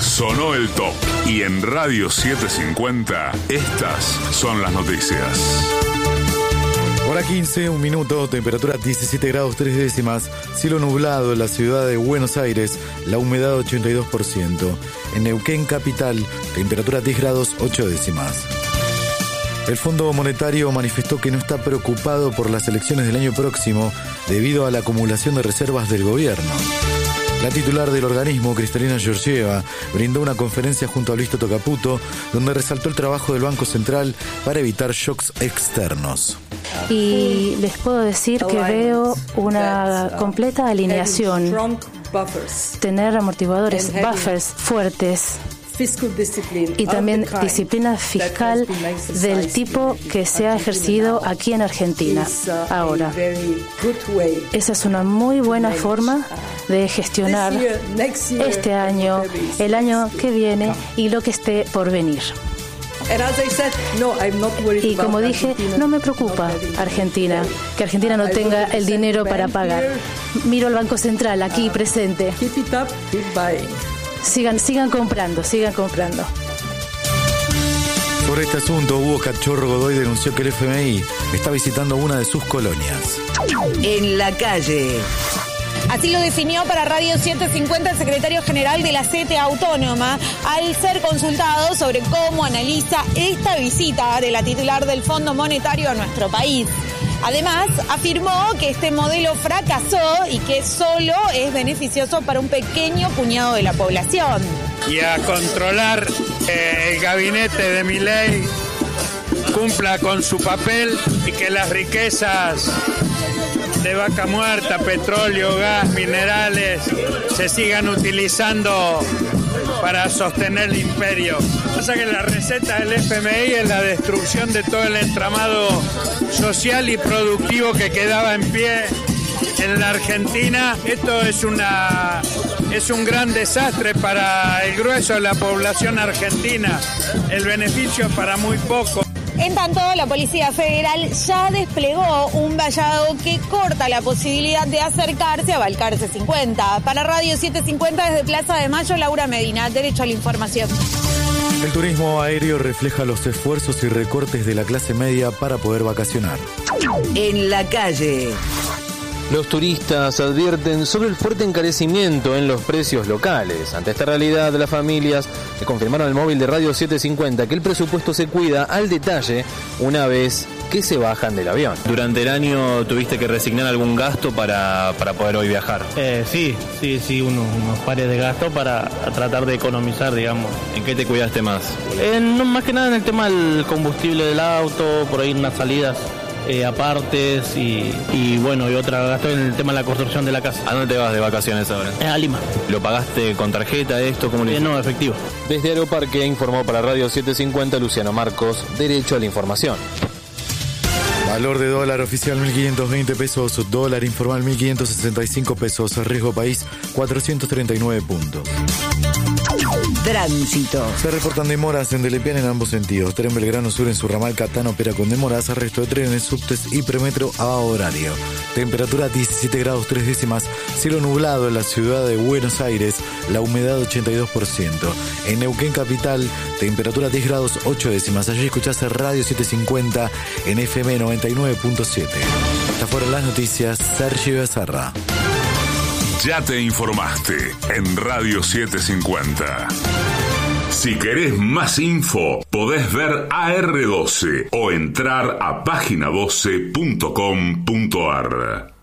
Sonó el top. Y en Radio 750, estas son las noticias. Hora 15, 1 minuto, temperatura 17 grados 3 décimas, cielo nublado en la ciudad de Buenos Aires, la humedad 82%. En Neuquén capital, temperatura 10 grados 8 décimas. El Fondo Monetario manifestó que no está preocupado por las elecciones del año próximo debido a la acumulación de reservas del gobierno. La titular del organismo, Cristalina Georgieva, brindó una conferencia junto a Luis Toto Caputo, donde resaltó el trabajo del Banco Central para evitar shocks externos. Y les puedo decir que veo una completa alineación, tener amortiguadores, buffers fuertes, y también disciplina fiscal del tipo que se ha ejercido aquí en Argentina ahora. Esa es una muy buena forma de gestionar este año, el año que viene y lo que esté por venir. Y como dije, no me preocupa Argentina, que Argentina no tenga el dinero para pagar. Miro al Banco Central aquí presente. Sigan comprando. Sobre este asunto, Hugo Cachorro Godoy denunció que el FMI está visitando una de sus colonias. En la calle. Así lo definió para Radio 750 el secretario general de la CTA Autónoma al ser consultado sobre cómo analiza esta visita de la titular del Fondo Monetario a nuestro país. Además, afirmó que este modelo fracasó y que solo es beneficioso para un pequeño puñado de la población. Y a controlar el gabinete de Milei cumpla con su papel y que las riquezas de Vaca Muerta, petróleo, gas, minerales, se sigan utilizando para sostener el imperio. Pasa que la receta del FMI es la destrucción de todo el entramado social y productivo que quedaba en pie en la Argentina. Esto es un gran desastre para el grueso de la población argentina. El beneficio para muy poco. En tanto, la Policía Federal ya desplegó un vallado que corta la posibilidad de acercarse a Balcarce 50. Para Radio 750 desde Plaza de Mayo, Laura Medina, derecho a la información. El turismo aéreo refleja los esfuerzos y recortes de la clase media para poder vacacionar. En la calle. Los turistas advierten sobre el fuerte encarecimiento en los precios locales. Ante esta realidad, las familias le confirmaron al móvil de Radio 750 que el presupuesto se cuida al detalle una vez que se bajan del avión. ¿Durante el año tuviste que resignar algún gasto para poder hoy viajar? Sí, unos pares de gastos para tratar de economizar, digamos. ¿En qué te cuidaste más? Más que nada en el tema del combustible del auto, por ahí unas salidas apartes y bueno, y otra gasto en el tema de la construcción de la casa. ¿A dónde te vas de vacaciones ahora? A Lima. ¿Lo pagaste con tarjeta esto? ¿Cómo lo No, efectivo. Desde Aeroparque informó para Radio 750 Luciano Marcos, derecho a la información. Valor de dólar oficial 1.520 pesos, dólar informal 1.565 pesos, riesgo país 439 puntos. Tránsito. Se reportan demoras en Delepiane en ambos sentidos. Tren Belgrano Sur en su ramal Catán opera con demoras, resto de trenes, subtes y premetro a horario. Temperatura 17 grados 3 décimas, cielo nublado en la ciudad de Buenos Aires, la humedad 82%. En Neuquén capital, temperatura 10 grados 8 décimas. Allí escuchás Radio 750 en FM 99.7. Hasta fueron las noticias, Sergio Becerra. Ya te informaste en Radio 750. Si querés más info, podés ver AR12 o entrar a página12.com.ar.